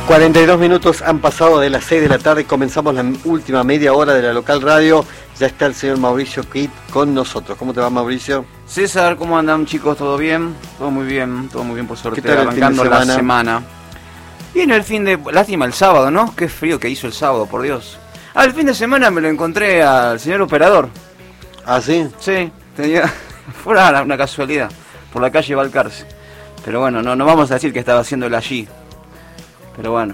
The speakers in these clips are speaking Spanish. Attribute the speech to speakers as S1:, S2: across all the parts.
S1: 42 minutos han pasado de las 6 de la tarde, comenzamos la última media hora de la local radio. Ya está el señor Mauricio Kitt con nosotros. ¿Cómo te va, Mauricio?
S2: César, ¿cómo andan, chicos? ¿Todo bien? Todo muy bien por suerte.
S1: ¿Qué tal el
S2: arrancando
S1: fin de
S2: la semana. Bien, el fin de... Lástima el sábado, ¿no? Qué frío que hizo el sábado, por Dios. El fin de semana me lo encontré al señor operador.
S1: ¿Ah, sí?
S2: Sí, tenía... Fuera una casualidad, por la calle Balcarce. Pero bueno, no vamos a decir que estaba haciéndolo allí. Pero bueno.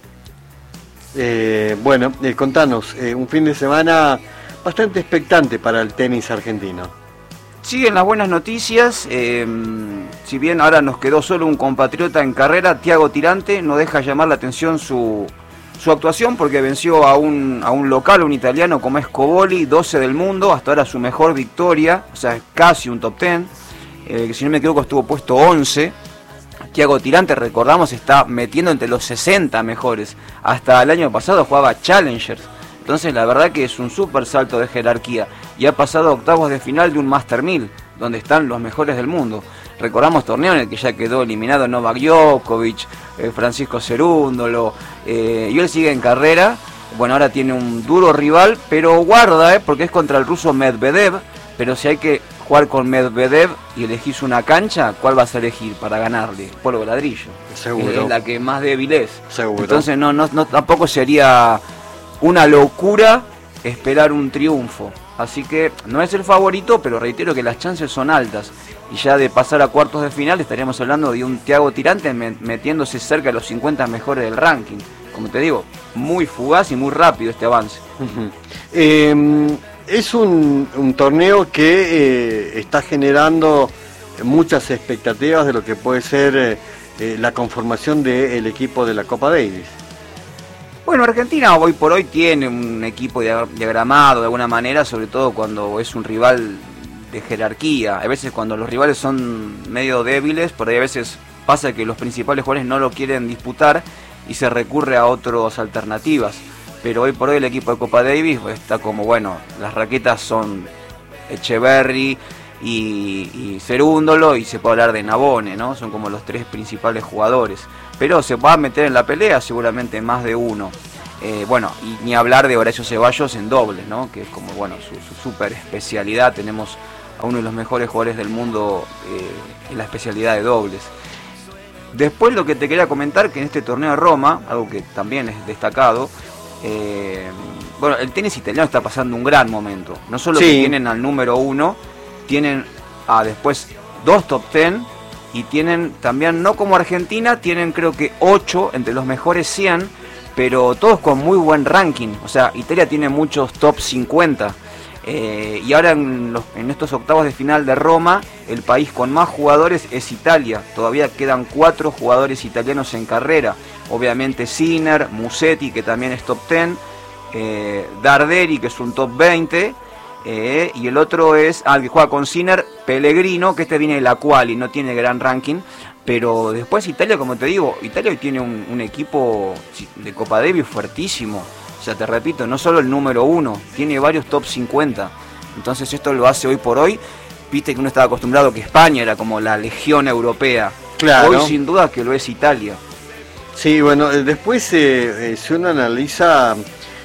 S1: Contanos, un fin de semana bastante expectante para el tenis argentino.
S2: Siguen las buenas noticias, si bien ahora nos quedó solo un compatriota en carrera, Thiago Tirante, no deja llamar la atención su actuación porque venció a un local, un italiano como es Coboli, 12 del mundo, hasta ahora su mejor victoria, o sea, casi un top 10, que si no me equivoco estuvo puesto 11. Thiago Tirante, recordamos, está metiendo entre los 60 mejores. Hasta el año pasado jugaba Challengers. Entonces la verdad que es un súper salto de jerarquía. Y ha pasado a octavos de final de un Master 1000, donde están los mejores del mundo. Recordamos torneo en el que ya quedó eliminado Novak Djokovic, Francisco Cerúndolo, y él sigue en carrera. Bueno, ahora tiene un duro rival, pero guarda, porque es contra el ruso Medvedev. Pero si hay que jugar con Medvedev y elegís una cancha, ¿cuál vas a elegir para ganarle? Polvo de ladrillo.
S1: Seguro.
S2: Es la que más débil es.
S1: Seguro.
S2: Entonces no tampoco sería una locura esperar un triunfo. Así que no es el favorito, pero reitero que las chances son altas. Y ya de pasar a cuartos de final estaríamos hablando de un Thiago Tirante metiéndose cerca de los 50 mejores del ranking. Como te digo, muy fugaz y muy rápido este avance.
S1: Uh-huh. Es un torneo que está generando muchas expectativas de lo que puede ser la conformación del equipo de la Copa Davis.
S2: Bueno, Argentina hoy por hoy tiene un equipo diagramado de alguna manera, sobre todo cuando es un rival de jerarquía. A veces cuando los rivales son medio débiles, por ahí a veces pasa que los principales jugadores no lo quieren disputar y se recurre a otras alternativas. Pero hoy por hoy el equipo de Copa Davis está como, bueno, las raquetas son Echeverry y Cerúndolo, y se puede hablar de Nabone, ¿no? Son como los tres principales jugadores. Pero se va a meter en la pelea seguramente más de uno. Y ni hablar de Horacio Ceballos en dobles, ¿no? Que es como, bueno, su super especialidad. Tenemos a uno de los mejores jugadores del mundo en la especialidad de dobles. Después lo que te quería comentar, que en este torneo de Roma, algo que también es destacado, el tenis italiano está pasando un gran momento. No solo que tienen al número 1, tienen después 2 top 10 y tienen también, no como Argentina, tienen creo que 8 entre los mejores 100, pero todos con muy buen ranking. O sea, Italia tiene muchos top 50. Y ahora en estos octavos de final de Roma, el país con más jugadores es Italia. Todavía quedan 4 jugadores italianos en carrera. Obviamente Sinner, Musetti, que también es top 10, Darderi, que es un top 20, y el otro es, el que juega con Sinner, Pellegrino, que este viene de la quali, no tiene gran ranking. Pero después Italia, como te digo, Italia hoy tiene un equipo de Copa Davis fuertísimo. O sea, te repito, no solo el número 1, tiene varios top 50. Entonces esto lo hace hoy por hoy. Viste que uno estaba acostumbrado que España era como la legión europea.
S1: Claro.
S2: Hoy sin duda que lo es Italia.
S1: Sí, bueno, después si uno analiza,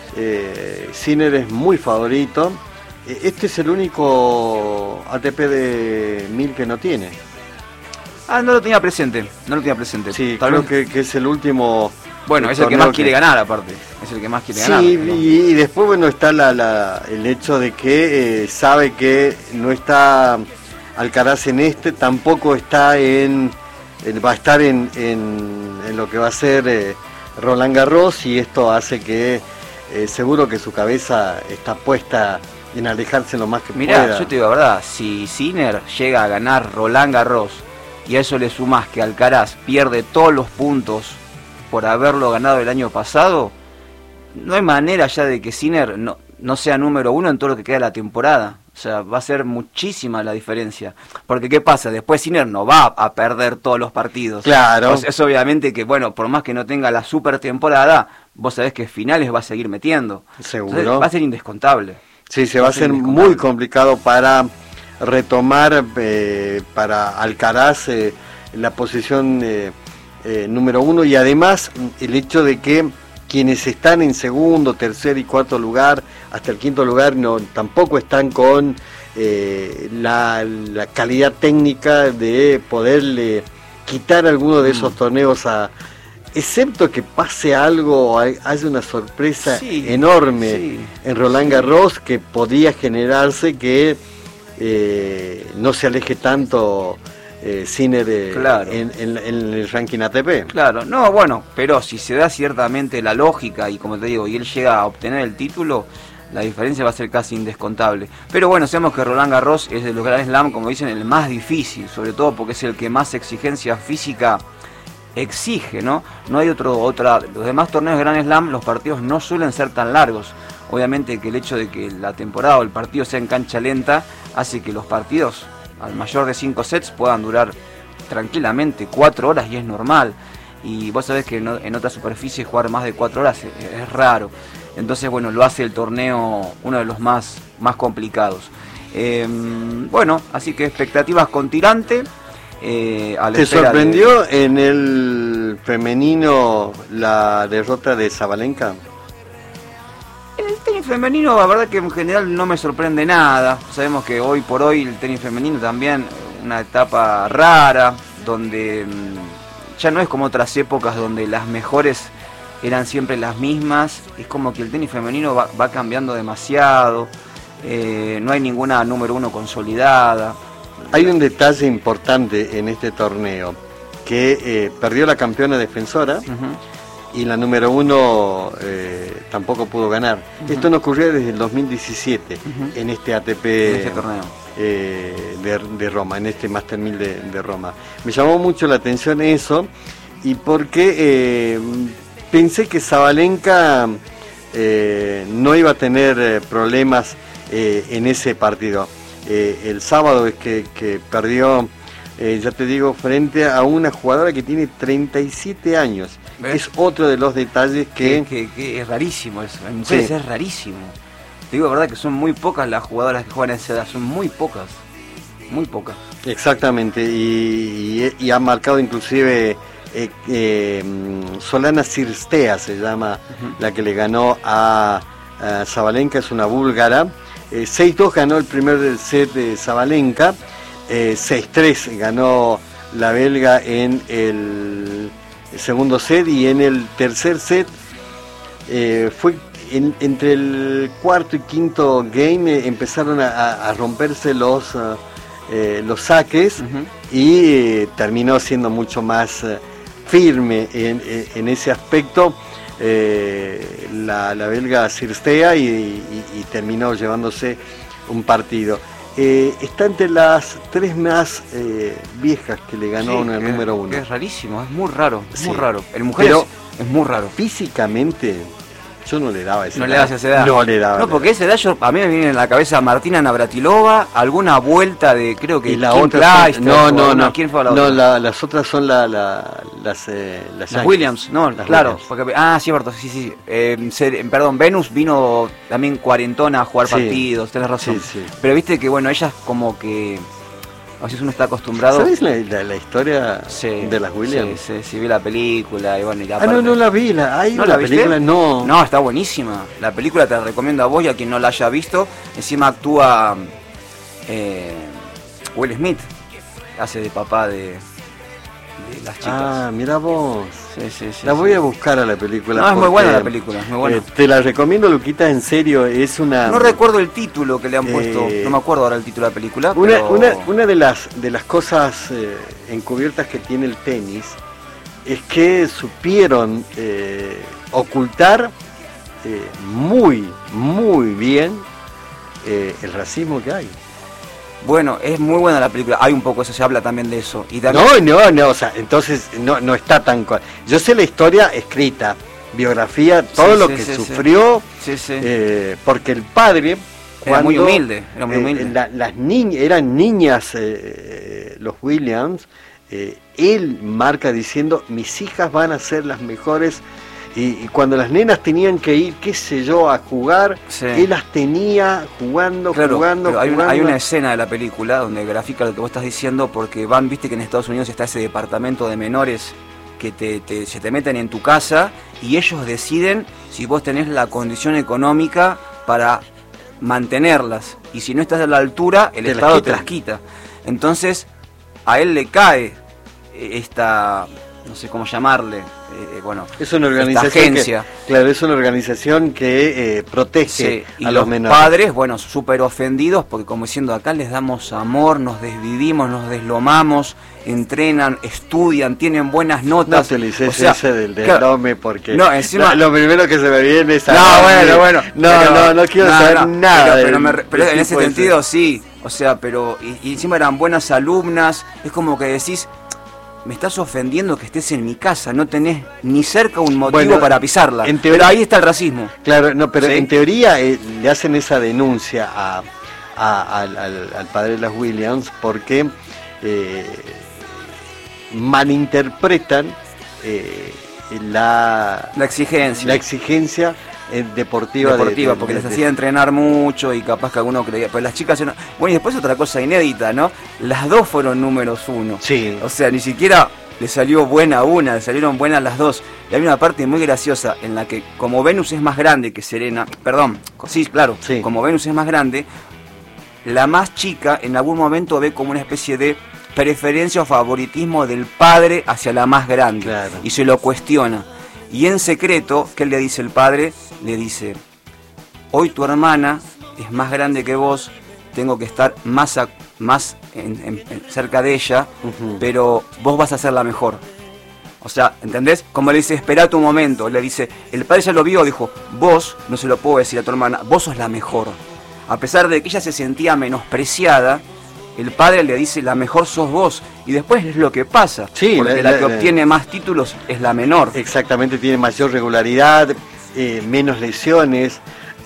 S1: Sinner es muy favorito. Este es el único ATP de 1000 que no tiene.
S2: No lo tenía presente.
S1: Sí, creo que es el último.
S2: Bueno, es el que más quiere ganar, aparte. Es el que más quiere ganar.
S1: Sí, y después, bueno, está el hecho de que sabe que no está Alcaraz en tampoco está va a estar en lo que va a ser Roland Garros, y esto hace que seguro que su cabeza está puesta en alejarse lo más que pueda.
S2: Mirá, yo te digo la verdad, si Sinner llega a ganar Roland Garros y a eso le sumás que Alcaraz pierde todos los puntos por haberlo ganado el año pasado, no hay manera ya de que Sinner no sea número 1 en todo lo que queda de la temporada. O sea, va a ser muchísima la diferencia. Porque ¿qué pasa? Después Sinner no va a perder todos los partidos.
S1: Claro.
S2: Es obviamente que, bueno, por más que no tenga la super temporada, vos sabés que finales va a seguir metiendo.
S1: Seguro.
S2: Entonces, va a ser indescontable.
S1: Sí, se va a ser muy complicado para retomar para Alcaraz la posición número uno, y además el hecho de que quienes están en segundo, tercer y cuarto lugar, hasta el quinto lugar, tampoco están con la calidad técnica de poderle quitar alguno de esos torneos excepto que pase algo, haya una sorpresa enorme en Roland Garros, que podría generarse que no se aleje tanto Sinner en el ranking ATP.
S2: Claro, no, bueno, pero si se da ciertamente la lógica y como te digo, y él llega a obtener el título, la diferencia va a ser casi indescontable. Pero bueno, sabemos que Roland Garros es de los Grand Slam, como dicen, el más difícil, sobre todo porque es el que más exigencia física exige, ¿no? No hay los demás torneos de Grand Slam, los partidos no suelen ser tan largos. Obviamente que el hecho de que la temporada o el partido sea en cancha lenta hace que los partidos al mayor de 5 sets puedan durar tranquilamente 4 horas y es normal. Y vos sabés que en otras superficies jugar más de 4 horas es raro. Entonces, bueno, lo hace el torneo uno de los más complicados. Bueno, así que expectativas con Tirante.
S1: ¿Te sorprendió en el femenino la derrota de Sabalenka?
S2: En el tenis femenino, la verdad que en general no me sorprende nada. Sabemos que hoy por hoy el tenis femenino también una etapa rara, donde ya no es como otras épocas donde las mejores eran siempre las mismas. Es como que el tenis femenino va cambiando demasiado, no hay ninguna número uno consolidada.
S1: Hay un detalle importante en este torneo, que perdió la campeona defensora y la número uno tampoco pudo ganar. Esto no ocurrió desde el 2017 en este ATP, en este torneo de Roma, en este Master 1000 de Roma. Me llamó mucho la atención eso, y porque pensé que Sabalenka no iba a tener problemas en ese partido. El sábado es que perdió, ya te digo, frente a una jugadora que tiene 37 años. ¿Ves? Es otro de los detalles que
S2: es rarísimo eso. En mujeres es rarísimo. Te digo, la verdad que son muy pocas las jugadoras que juegan a esa edad, son muy pocas. Muy pocas. Exactamente,
S1: y ha marcado inclusive Solana Cirstea, se llama, la que le ganó a Sabalenka, es una búlgara. 6-2 ganó el primer set de Sabalenka, 6-3 ganó la belga en el segundo set, y en el tercer set fue entre el cuarto y quinto game empezaron a romperse los saques, y terminó siendo mucho más firme en ese aspecto la belga Cirstea, y terminó llevándose un partido. Está entre las 3 más viejas que le ganó en el número 1.
S2: Es rarísimo, es muy raro, muy raro. En mujeres es muy raro.
S1: Físicamente yo no le daba esa edad.
S2: No le dabas esa edad.
S1: No le daba.
S2: No, porque esa edad a mí me viene en la cabeza Martina Navratilova, alguna vuelta de, creo que
S1: y la otra ¿quién fue la otra? No, las otras son las
S2: Williams, no, las claro. Williams. Porque, cierto, sí. Perdón, Venus vino también cuarentona a jugar partidos, tenés razón. Sí. Pero viste que, bueno, ellas como que... A veces uno está acostumbrado.
S1: ¿Sabes la historia de las Williams?
S2: Sí, vi la película y bueno, y la
S1: no la vi, ¿No la película? No.
S2: No, está buenísima. La película te la recomiendo a vos y a quien no la haya visto. Encima actúa Will Smith, hace de papá de las chicas.
S1: Mira vos. Sí. La voy a buscar a la película.
S2: No, es muy buena la película, muy buena.
S1: Te la recomiendo, Luquita, en serio, es una...
S2: No recuerdo el título que le han puesto, no me acuerdo ahora el título de la película.
S1: Una de las cosas encubiertas que tiene el tenis es que supieron ocultar muy bien el racismo que hay.
S2: Bueno, es muy buena la película, hay un poco eso, se habla también de eso. Y también...
S1: No, o sea, entonces no está tan... Yo sé la historia escrita, biografía, todo lo que sufrió, porque el padre...
S2: Era muy humilde.
S1: Las niñas, eran niñas los Williams, él marca diciendo, mis hijas van a ser las mejores... Y cuando las nenas tenían que ir, qué sé yo, a jugar, él las tenía jugando.
S2: Hay una escena de la película donde grafica lo que vos estás diciendo, porque viste que en Estados Unidos está ese departamento de menores que se te meten en tu casa y ellos deciden si vos tenés la condición económica para mantenerlas. Y si no estás a la altura, el Estado te las quita. Entonces, a él le cae esta, no sé cómo llamarle, bueno,
S1: es una organización
S2: agencia.
S1: Claro, es una organización que protege a los menores.
S2: Los padres, bueno, súper ofendidos porque, como diciendo, acá les damos amor, nos desvivimos, nos deslomamos, entrenan, estudian, tienen buenas notas.
S1: No te le hice ese del deslome porque
S2: no, encima,
S1: lo primero que se me viene es
S2: bueno.
S1: No quiero saber nada.
S2: Pero en ese sentido sí, o sea, pero y encima eran buenas alumnas, es como que decís, me estás ofendiendo que estés en mi casa, no tenés ni cerca un motivo para pisarla. Pero ahí está el racismo.
S1: Claro, no, pero ¿sí? En teoría le hacen esa denuncia al padre de las Williams porque malinterpretan la exigencia deportiva
S2: porque les hacía entrenar mucho y capaz que alguno creía, pero las chicas no. Bueno, y después otra cosa inédita, ¿no? Las dos fueron números 1.
S1: Sí.
S2: O sea, ni siquiera le salió buena una, le salieron buenas las dos. Y hay una parte muy graciosa en la que, como Venus es más grande que Serena, sí, como Venus es más grande, la más chica en algún momento ve como una especie de preferencia o favoritismo del padre hacia la más grande.
S1: Claro.
S2: Y se lo cuestiona. Y en secreto, ¿qué le dice el padre? Le dice, hoy tu hermana es más grande que vos, tengo que estar más cerca de ella, pero vos vas a ser la mejor. O sea, ¿entendés? Como le dice, espera tu momento. Le dice, el padre ya lo vio, dijo, vos, no se lo puedo decir a tu hermana, vos sos la mejor. A pesar de que ella se sentía menospreciada, el padre le dice, la mejor sos vos. Y después es lo que pasa. Sí, porque la que obtiene más títulos es la menor.
S1: Exactamente, tiene mayor regularidad, menos lesiones.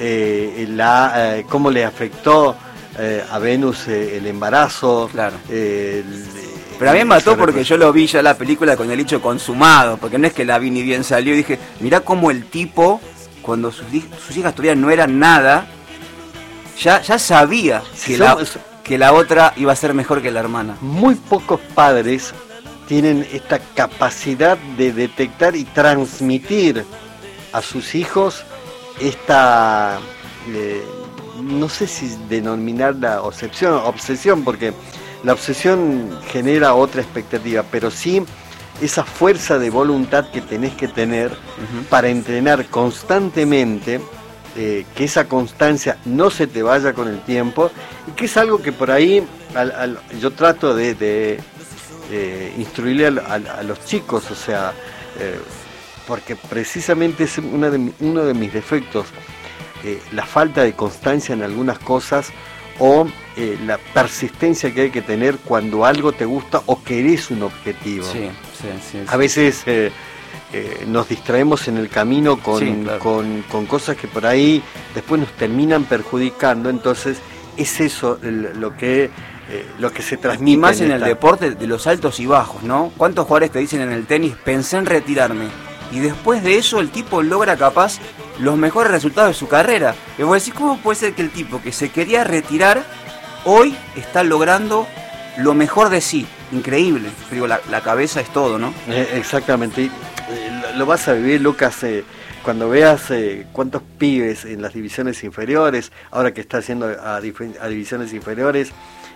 S1: Cómo le afectó a Venus el embarazo.
S2: Claro. Pero a mí me mató porque yo lo vi ya la película con el hecho consumado. Porque no es que la vi ni bien salió. Y dije, mirá cómo el tipo, cuando sus hijas todavía no eran nada, ya sabía que la otra iba a ser mejor que la hermana.
S1: Muy pocos padres tienen esta capacidad de detectar y transmitir a sus hijos esta, no sé si denominarla obsesión, porque la obsesión genera otra expectativa, pero sí esa fuerza de voluntad que tenés que tener para entrenar constantemente, que esa constancia no se te vaya con el tiempo, y que es algo que por ahí yo trato de instruirle a los chicos, o sea, porque precisamente es uno de mis defectos, la falta de constancia en algunas cosas, o la persistencia que hay que tener cuando algo te gusta o querés un objetivo.
S2: Sí.
S1: A veces nos distraemos en el camino con cosas que por ahí después nos terminan perjudicando. Entonces es eso lo que se transmite.
S2: Y más en el deporte de los altos y bajos, ¿no? ¿Cuántos jugadores te dicen en el tenis, pensé en retirarme? Y después de eso el tipo logra capaz los mejores resultados de su carrera. Y vos decís, ¿cómo puede ser que el tipo que se quería retirar hoy está logrando lo mejor de sí? Increíble. Digo, la cabeza es todo, ¿no?
S1: Exactamente. Lo vas a vivir, Lucas, cuando veas cuántos pibes en las divisiones inferiores, ahora que está haciendo a divisiones inferiores,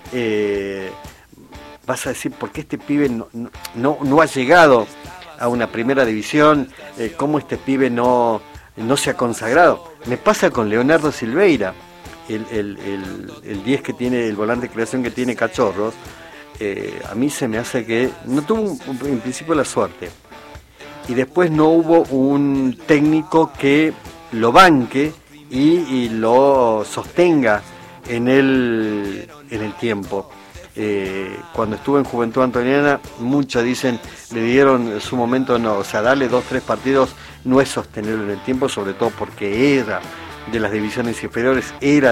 S1: vas a decir, ¿por qué este pibe no ha llegado a una primera división? ¿Cómo este pibe no se ha consagrado? Me pasa con Leonardo Silveira, el 10 que tiene, el volante de creación que tiene Cachorros. A mí se me hace que no tuvo en principio la suerte, y después no hubo un técnico que lo banque y lo sostenga en el tiempo. Cuando estuvo en Juventud Antoniana, muchos dicen, le dieron su momento, no, o sea, darle 2-3 partidos no es sostenerlo en el tiempo, sobre todo porque era de las divisiones inferiores, era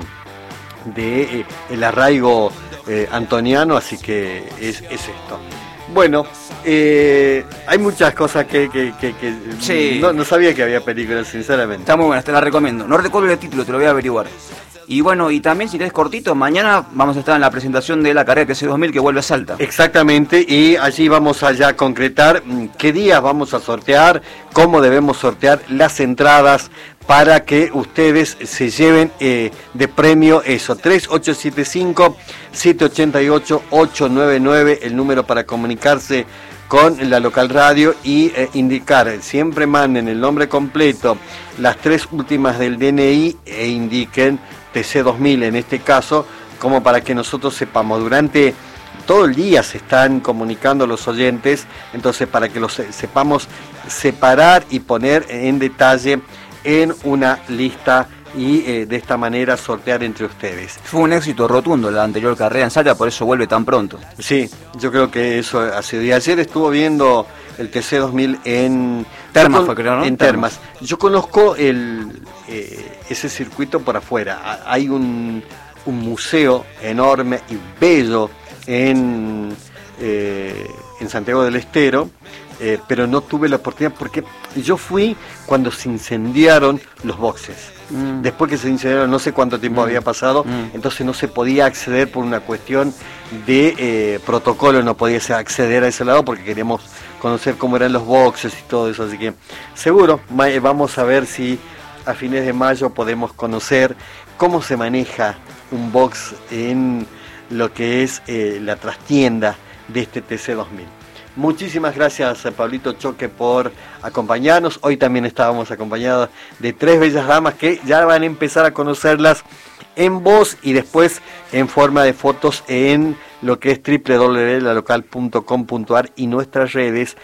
S1: el arraigo antoniano, así que es esto. Bueno, hay muchas cosas que
S2: sí.
S1: No sabía que había películas, sinceramente.
S2: Está muy buena, te la recomiendo. No recuerdo el título, te lo voy a averiguar. Y bueno, y también si querés cortito, mañana vamos a estar en la presentación de la carrera TC2000 que vuelve a Salta.
S1: Exactamente, y allí vamos a ya concretar qué días vamos a sortear, cómo debemos sortear las entradas para que ustedes se lleven de premio eso, 3875-788-899, el número para comunicarse con la local radio y indicar, siempre manden el nombre completo, las 3 últimas del DNI e indiquen TC2000 en este caso, como para que nosotros sepamos. Durante todo el día se están comunicando los oyentes, entonces para que los sepamos separar y poner en detalle en una lista y de esta manera sortear entre ustedes.
S2: Fue un éxito rotundo la anterior carrera en Salta, por eso vuelve tan pronto.
S1: Sí, yo creo que eso ha sido. Y ayer estuvo viendo el TC2000 en
S2: Termas, creo, ¿no?
S1: En Termas. Yo conozco ese circuito por afuera. Hay un museo enorme y bello en Santiago del Estero, pero no tuve la oportunidad porque yo fui cuando se incendiaron los boxes. Después que se incendiaron, no sé cuánto tiempo había pasado, entonces no se podía acceder por una cuestión de protocolo, no podía acceder a ese lado porque queríamos conocer cómo eran los boxes y todo eso, así que seguro vamos a ver si a fines de mayo podemos conocer cómo se maneja un box en lo que es la trastienda de este TC2000. Muchísimas gracias, Pablito Choque, por acompañarnos. Hoy también estábamos acompañados de 3 bellas damas que ya van a empezar a conocerlas en voz y después en forma de fotos en lo que es www.lalocal.com.ar y nuestras redes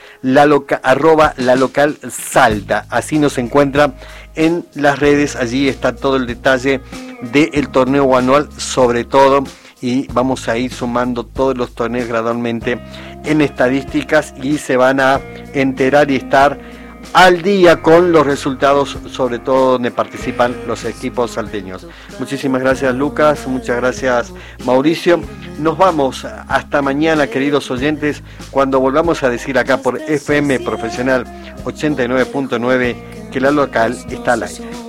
S1: @lalocalsalta. Así nos encuentra en las redes, allí está todo el detalle del torneo anual sobre todo, y vamos a ir sumando todos los torneos gradualmente en estadísticas y se van a enterar y estar al día con los resultados, sobre todo donde participan los equipos salteños. Muchísimas gracias, Lucas, muchas gracias, Mauricio. Nos vamos hasta mañana, queridos oyentes, cuando volvamos a decir acá por FM Profesional 89.9 que la local está al aire.